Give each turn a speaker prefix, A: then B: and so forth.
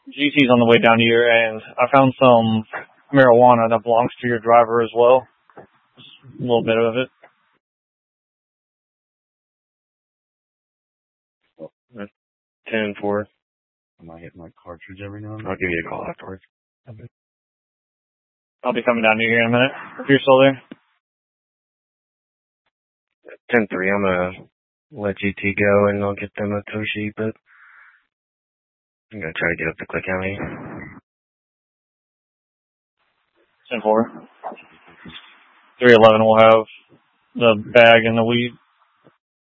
A: GT's on the way down here, and I found some marijuana that belongs to your driver as well. Just a little bit of it.
B: Oh, that's 10-4.
C: I might hit my cartridge every now and then.
B: I'll give you a call afterwards.
A: I'll be coming down here in a minute, if you're still there.
B: 10-3, I'm going to let GT go, and I'll get them a tow sheet, but I'm going to try to get up to Click County.
A: 10-4. 311 will have the bag and the weed.